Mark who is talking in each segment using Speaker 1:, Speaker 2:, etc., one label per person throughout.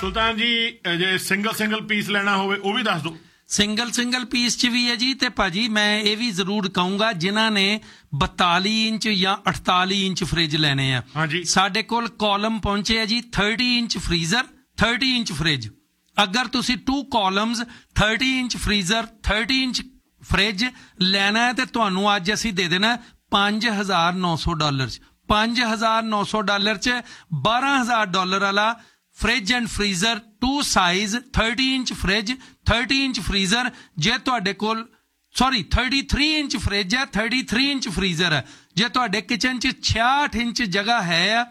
Speaker 1: ਸੁਲਤਾਨ ਜੀ ਜੇ single piece ਲੈਣਾ ਹੋਵੇ ਉਹ ਵੀ ਦੱਸ ਦਿਓ।
Speaker 2: ਸਿੰਗਲ ਪੀਸ 'ਚ ਵੀ ਹੈ ਜੀ। ਤੇ ਭਾਜੀ ਮੈਂ ਇਹ ਵੀ ਜ਼ਰੂਰ ਕਹੂੰਗਾ ਜਿਨ੍ਹਾਂ ਨੇ 42 ਇੰਚ ਜਾਂ 48 ਇੰਚ ਫਰਿੱਜ ਲੈਣੇ ਆ,
Speaker 1: ਹਾਂਜੀ
Speaker 2: ਸਾਡੇ ਕੋਲ ਕਾਲਮ ਪਹੁੰਚੇ ਆ ਜੀ 30 ਇੰਚ ਫਰੀਜ਼ਰ 30 ਇੰਚ ਫਰਿੱਜ। ਅਗਰ ਤੁਸੀਂ 2 columns 30 inch freezer 30 inch fridge ਲੈਣਾ ਹੈ ਤੇ ਤੁਹਾਨੂੰ ਅੱਜ ਅਸੀਂ ਦੇ ਦੇਣਾ $5,900 'ਚ। $5,900 'ਚ $12,000 ਵਾਲਾ fridge and freezer 2 size 30 inch fridge 30 inch freezer. ਜੇ ਤੁਹਾਡੇ ਕੋਲ 33 ਇੰਚ ਫਰਿੱਜ ਹੈ 33 ਇੰਚ ਫਰੀਜ਼ਰ ਹੈ। ਜੇ ਤੁਹਾਡੇ ਕਿਚਨ 'ਚ 66 ਇੰਚ ਜਗ੍ਹਾ ਹੈ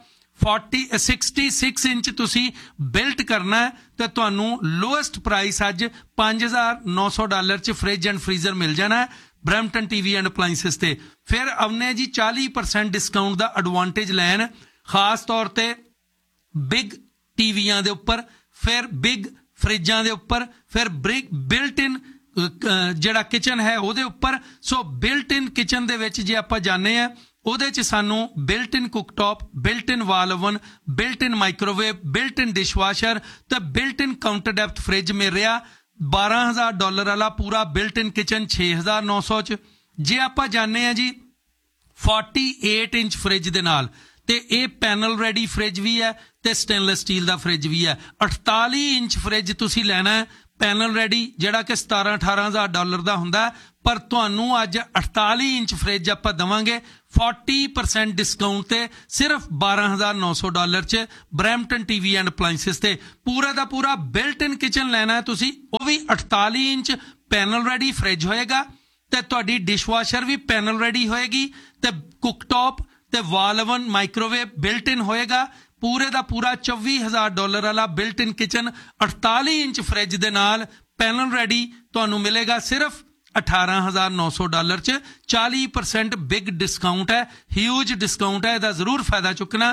Speaker 2: 66 ਇੰਚ ਤੁਸੀਂ ਬਿਲਟ ਕਰਨਾ ਹੈ ਤੇ ਤੁਹਾਨੂੰ ਲੋਐਸਟ ਪ੍ਰਾਈਸ ਅੱਜ $5,900 'ਚ ਫਰਿੱਜ ਐਂਡ ਫਰੀਜ਼ਰ ਮਿਲ ਜਾਣਾ ਹੈ ਬਰੈਂਪਟਨ ਟੀਵੀ ਐਂਡ ਅਪਲਾਈਂਸਿਸ ਤੇ। ਫਿਰ ਆਉਨੇ ਜੀ 40% ਡਿਸਕਾਊਂਟ ਦਾ ਐਡਵਾਂਟੇਜ ਲੈਣ, ਖਾਸ ਤੌਰ ਤੇ ਬਿਗ ਟੀਵੀਆਂ ਦੇ ਉੱਪਰ, ਫਿਰ ਬਿਗ ਫਰਿੱਜਾਂ ਦੇ ਉੱਪਰ, ਫਿਰ ਬਿਲਟ ਇਨ ਜਿਹੜਾ ਕਿਚਨ ਹੈ ਉਹਦੇ ਉੱਪਰ। ਸੋ ਬਿਲਟ ਇਨ ਕਿਚਨ ਦੇ ਵਿੱਚ ਜੇ ਆਪਾਂ ਜਾਂਦੇ ਹਾਂ ਉਹਦੇ 'ਚ ਸਾਨੂੰ ਬਿਲਟ ਇਨ ਕੁੱਕਟੌਪ, ਬਿਲਟ ਇਨ ਵਾਲ ਓਵਨ, ਬਿਲਟ ਇਨ ਮਾਈਕ੍ਰੋਵੇਵ, ਬਿਲਟ ਇਨ ਡਿਸ਼ਵਾਸ਼ਰ ਤੇ ਬਿਲਟ ਇਨ ਕਾਊਂਟਰ ਡੈਪਥ ਫਰਿੱਜ ਮਿਲ ਰਿਹਾ। $12,000 ਵਾਲਾ ਪੂਰਾ ਬਿਲਟ ਇਨ ਕਿਚਨ 6,900 'ਚ। ਜੇ ਆਪਾਂ ਜਾਂਦੇ ਹਾਂ ਜੀ 48 ਇੰਚ ਫਰਿੱਜ ਦੇ ਨਾਲ, ਤੇ ਇਹ ਪੈਨਲ ਰੈਡੀ ਫਰਿੱਜ ਵੀ ਹੈ ਤੇ ਸਟੇਨਲੈਸ ਸਟੀਲ ਦਾ ਫਰਿੱਜ ਵੀ ਹੈ। 48 ਇੰਚ ਫਰਿੱਜ ਤੁਸੀਂ ਲੈਣਾ ਹੈ ਪੈਨਲ ਰੈਡੀ ਜਿਹੜਾ ਕਿ $17,000-18,000 ਦਾ ਹੁੰਦਾ, ਪਰ ਤੁਹਾਨੂੰ ਅੱਜ 48 ਇੰਚ ਫਰਿੱਜ ਆਪਾਂ ਦੇਵਾਂਗੇ 40% ਡਿਸਕਾਊਂਟ ਤੇ ਸਿਰਫ $12,900 'ਚ ਬਰੈਂਪਟਨ ਟੀਵੀ ਐਂਡ ਅਪਲਾਈਂਸਿਸ ਤੇ। ਪੂਰਾ ਦਾ ਪੂਰਾ ਬਿਲਟ ਇਨ ਕਿਚਨ ਲੈਣਾ ਹੈ ਤੁਸੀਂ, ਉਹ ਵੀ 48 ਇੰਚ ਪੈਨਲ ਰੈਡੀ ਫਰਿੱਜ ਹੋਏਗਾ ਤੇ ਤੁਹਾਡੀ ਡਿਸ਼ਵਾਸ਼ਰ ਵੀ ਪੈਨਲ ਰੈਡੀ ਹੋਏਗੀ ਤੇ ਕੁੱਕਟੌਪ ਤੇ ਵਾਲ ਓਵਨ ਮਾਈਕ੍ਰੋਵੇਵ ਬਿਲਟ ਇਨ ਹੋਏਗਾ। ਪੂਰੇ ਦਾ ਪੂਰਾ $24,000 ਵਾਲਾ ਬਿਲਟ ਇਨ ਕਿਚਨ 48 ਇੰਚ ਫਰਿੱਜ ਦੇ ਨਾਲ ਪੈਨਲ ਰੈਡੀ ਤੁਹਾਨੂੰ ਮਿਲੇਗਾ ਸਿਰਫ $18,900 'ਚ। 40% ਬਿਗ ਡਿਸਕਾਊਂਟ ਹੈ, ਹਿਊਜ ਡਿਸਕਾਊਂਟ ਹੈ, ਇਹਦਾ ਜ਼ਰੂਰ ਫਾਇਦਾ ਚੁੱਕਣਾ।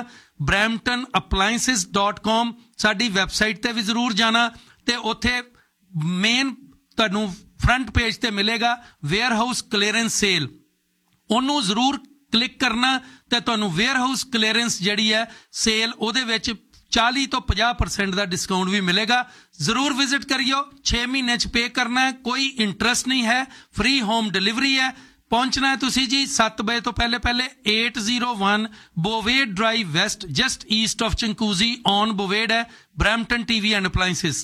Speaker 2: bramptonappliances.com ਸਾਡੀ ਵੈਬਸਾਈਟ ਤੇ ਵੀ ਜ਼ਰੂਰ ਜਾਣਾ ਤੇ ਉੱਥੇ ਮੇਨ ਤੁਹਾਨੂੰ ਫਰੰਟ ਪੇਜ ਤੇ ਮਿਲੇਗਾ ਵੇਅਰ ਹਾਊਸ ਕਲੀਅਰੈਂਸ ਸੇਲ, ਉਹਨੂੰ ਜ਼ਰੂਰ ਕਲਿੱਕ ਕਰਨਾ ਤੇ ਤੁਹਾਨੂੰ ਵੇਅਰ ਹਾਊਸ ਕਲੀਅਰੈਂਸ ਜਿਹੜੀ ਹੈ ਸੇਲ ਉਹਦੇ ਵਿੱਚ 40 ਤੋਂ 50% ਦਾ ਡਿਸਕਾਊਂਟ ਵੀ ਮਿਲੇਗਾ। ਜ਼ਰੂਰ ਵਿਜ਼ਿਟ ਕਰਿਓ। 6 ਮਹੀਨੇ 'ਚ ਪੇ ਕਰਨਾ ਹੈ, ਕੋਈ ਇੰਟਰਸਟ ਨਹੀਂ ਹੈ, ਫ੍ਰੀ ਹੋਮ ਡਿਲੀਵਰੀ ਹੈ। ਪਹੁੰਚਣਾ ਹੈ ਤੁਸੀਂ ਜੀ 7 ਵਜੇ ਤੋਂ ਪਹਿਲੇ 801 ਬੋਵੇਡ drive West just East of ਚੰਕੂਜ਼ੀ on ਬੋਵੇਡ ਹੈ Brampton TV and ਅਪਲਾਈਂਸਿਸ।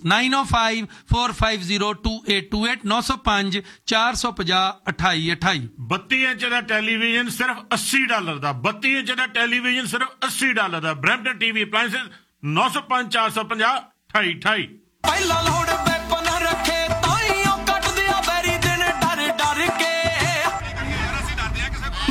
Speaker 2: 9054502828 905 450 2828।
Speaker 1: 32 inch the television ਸਿਰਫ $80 ਦਾ। 32 ਇੰਚ ਦਾ ਟੈਲੀਵਿਜ਼ਨ ਸਿਰਫ $80 ਦਾ। Brampton TV ਅਪਲਾਈਂਸਿਸ 905 450 2828।
Speaker 3: ਪਹਿਲਾਂ ਲੋੜ